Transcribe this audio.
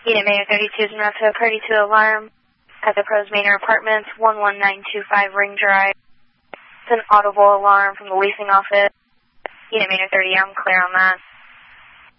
Unit Mayor 32 is now to a party to alarm at the Pros Manor Apartments, 11925 Ring Drive. It's an audible alarm from the leasing office. Unit Mayor 30, I'm clear on that.